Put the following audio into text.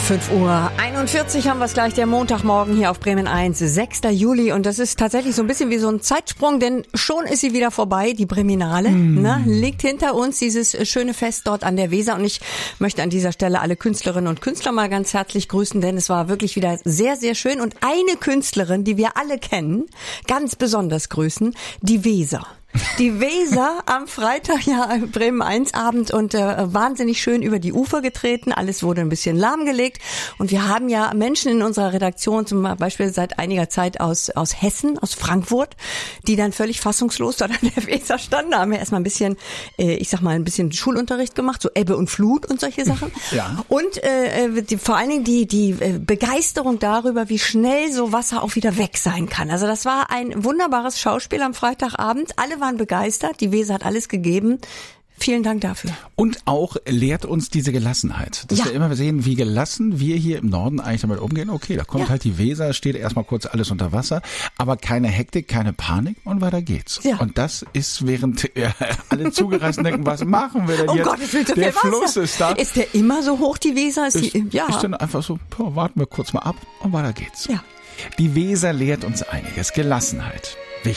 5:41 Uhr haben wir es gleich, der Montagmorgen hier auf Bremen 1, 6. Juli. Und das ist tatsächlich so ein bisschen wie so ein Zeitsprung, denn schon ist sie wieder vorbei, die Breminale. Liegt hinter uns dieses schöne Fest dort an der Weser. Und ich möchte an dieser Stelle alle Künstlerinnen und Künstler mal ganz herzlich grüßen, denn es war wirklich wieder sehr, sehr schön. Und eine Künstlerin, die wir alle kennen, ganz besonders grüßen, die Weser. Die Weser am Freitag, ja, Bremen 1 Abend und wahnsinnig schön über die Ufer getreten. Alles wurde ein bisschen lahmgelegt. Und wir haben ja Menschen in unserer Redaktion, zum Beispiel seit einiger Zeit aus Hessen, aus Frankfurt, die dann völlig fassungslos dort an der Weser standen. Da haben wir erstmal ein bisschen, ein bisschen Schulunterricht gemacht, so Ebbe und Flut und solche Sachen. Ja. Und vor allen Dingen die Begeisterung darüber, wie schnell so Wasser auch wieder weg sein kann. Also das war ein wunderbares Schauspiel am Freitagabend. Alle waren begeistert, die Weser hat alles gegeben. Vielen Dank dafür. Und auch lehrt uns diese Gelassenheit. Dass wir immer sehen, wie gelassen wir hier im Norden eigentlich damit umgehen. Okay, da kommt halt die Weser, steht erstmal kurz alles unter Wasser, aber keine Hektik, keine Panik und weiter geht's. Ja. Und das ist, während alle zugereist denken, was machen wir denn jetzt? Gott, es wird so der viel Fluss Wasser. Ist da. Ist der immer so hoch, die Weser? Ist dann einfach so, warten wir kurz mal ab und weiter geht's. Ja. Die Weser lehrt uns einiges. Gelassenheit.